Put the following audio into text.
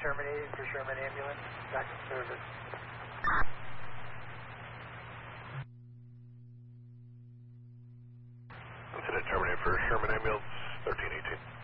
terminated for Sherman Ambulance. Back in service. Incident terminated for Sherman Ambulance 1318.